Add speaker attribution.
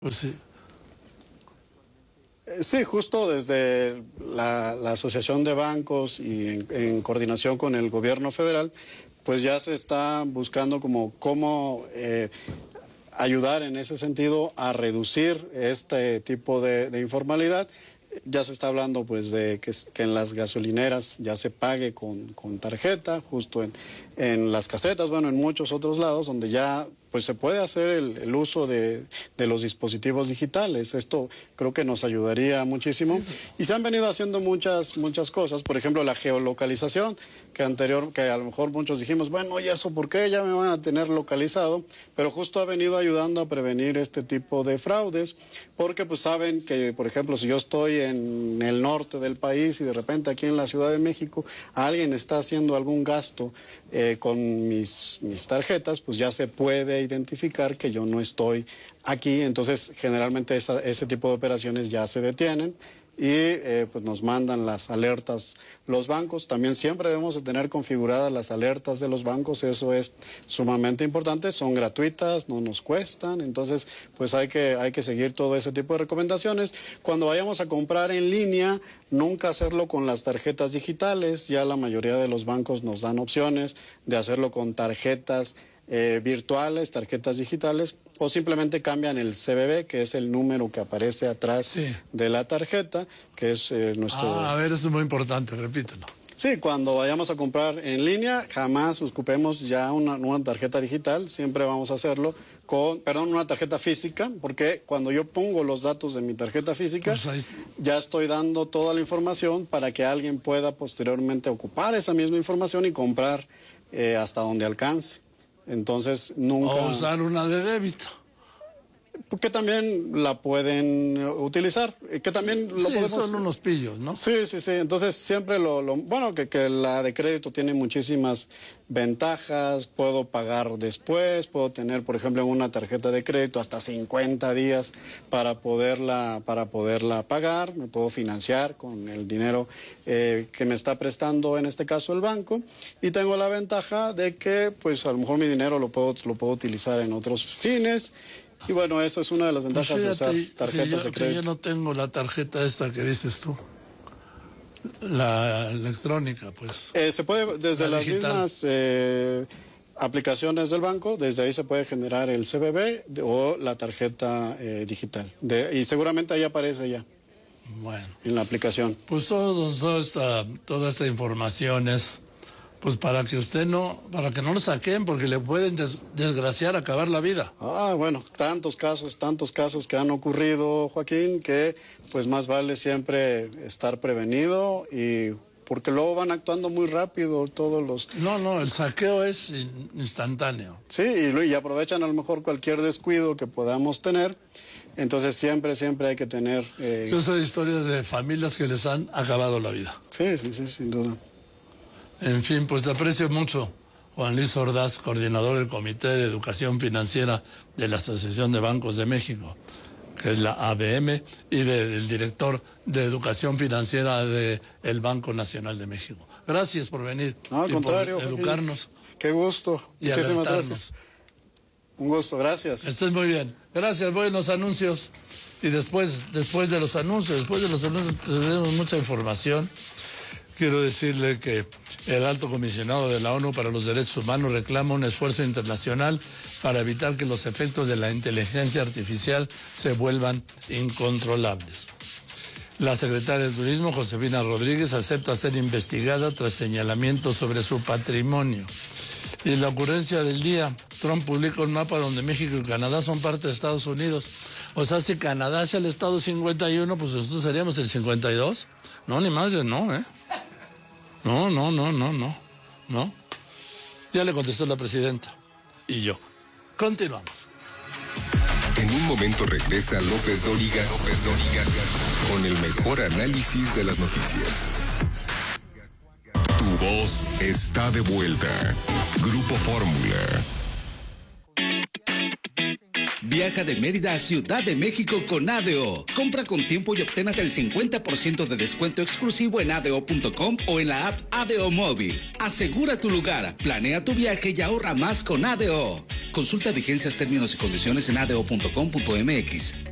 Speaker 1: Pues sí.
Speaker 2: Sí, justo desde la Asociación de Bancos y en coordinación con el gobierno federal, pues ya se está buscando como cómo ayudar en ese sentido a reducir este tipo de informalidad. Ya se está hablando pues de que en las gasolineras ya se pague con tarjeta, justo en las casetas, bueno, en muchos otros lados donde ya pues se puede hacer el uso de los dispositivos digitales. Esto creo que nos ayudaría muchísimo. Y se han venido haciendo muchas cosas, por ejemplo la geolocalización, que a lo mejor muchos dijimos, bueno, ¿y eso por qué? Ya me van a tener localizado, pero justo ha venido ayudando a prevenir este tipo de fraudes, porque pues saben que, por ejemplo, si yo estoy en el norte del país y de repente aquí en la Ciudad de México alguien está haciendo algún gasto con mis tarjetas, pues ya se puede identificar que yo no estoy aquí. Entonces generalmente ese tipo de operaciones ya se detienen y pues nos mandan las alertas los bancos. También siempre debemos de tener configuradas las alertas de los bancos, eso es sumamente importante, son gratuitas, no nos cuestan, entonces pues hay que seguir todo ese tipo de recomendaciones. Cuando vayamos a comprar en línea, nunca hacerlo con las tarjetas digitales, ya la mayoría de los bancos nos dan opciones de hacerlo con tarjetas virtuales, tarjetas digitales, o simplemente cambian el CBV, que es el número que aparece atrás de la tarjeta, que es nuestro...
Speaker 1: A ver, eso es muy importante, repítelo.
Speaker 2: Sí, cuando vayamos a comprar en línea, jamás ocupemos ya una tarjeta digital, siempre vamos a hacerlo una tarjeta física, porque cuando yo pongo los datos de mi tarjeta física, pues ya estoy dando toda la información para que alguien pueda posteriormente ocupar esa misma información y comprar hasta donde alcance. Entonces nunca...
Speaker 1: O usar una de débito.
Speaker 2: Que también la pueden utilizar, que también lo podemos...
Speaker 1: son unos pillos, ¿no?
Speaker 2: Sí, entonces siempre bueno, que la de crédito tiene muchísimas ventajas, puedo pagar después, puedo tener, por ejemplo, en una tarjeta de crédito hasta 50 días para poderla pagar, me puedo financiar con el dinero que me está prestando, en este caso el banco, y tengo la ventaja de que, pues, a lo mejor mi dinero lo puedo utilizar en otros fines. Y bueno, eso es una de las ventajas de usar tarjetas de crédito.
Speaker 1: Yo no tengo la tarjeta esta que dices tú, la electrónica, pues.
Speaker 2: Se puede, desde las mismas aplicaciones del banco, desde ahí se puede generar el CBV o la tarjeta digital. Y seguramente ahí aparece ya.
Speaker 1: Bueno.
Speaker 2: En la aplicación.
Speaker 1: Pues toda esta información es... Pues para que no lo saquen, porque le pueden desgraciar, acabar la vida.
Speaker 2: Bueno, tantos casos que han ocurrido, Joaquín, que pues más vale siempre estar prevenido, y porque luego van actuando muy rápido todos los...
Speaker 1: No, el saqueo es instantáneo.
Speaker 2: Sí, y aprovechan a lo mejor cualquier descuido que podamos tener. Entonces siempre hay que tener...
Speaker 1: Yo sé historias de familias que les han acabado la vida.
Speaker 2: Sí, sin duda.
Speaker 1: En fin, pues te aprecio mucho, Juan Luis Ordaz, coordinador del Comité de Educación Financiera de la Asociación de Bancos de México, que es la ABM, y del director de Educación Financiera del Banco Nacional de México. Gracias por venir.
Speaker 2: No, al contrario,
Speaker 1: por educarnos.
Speaker 2: Qué gusto.
Speaker 1: Y
Speaker 2: muchísimas gracias. Un gusto, gracias.
Speaker 1: Estés muy bien. Gracias, voy a los anuncios. Y después de los anuncios tenemos mucha información. Quiero decirle que el alto comisionado de la ONU para los Derechos Humanos reclama un esfuerzo internacional para evitar que los efectos de la inteligencia artificial se vuelvan incontrolables. La secretaria de Turismo, Josefina Rodríguez, acepta ser investigada tras señalamientos sobre su patrimonio. Y la ocurrencia del día, Trump publica un mapa donde México y Canadá son parte de Estados Unidos. O sea, si Canadá es el estado 51, pues nosotros seríamos el 52. No, ni madre, no, ¿eh? No. Ya le contestó la presidenta. Y yo. Continuamos.
Speaker 3: En un momento regresa López Dóriga con el mejor análisis de las noticias. Tu voz está de vuelta. Grupo Fórmula.
Speaker 4: Viaja de Mérida a Ciudad de México con ADO. Compra con tiempo y obtén hasta el 50% de descuento exclusivo en ADO.com o en la app ADO Móvil. Asegura tu lugar, planea tu viaje y ahorra más con ADO. Consulta vigencias, términos y condiciones en ADO.com.mx.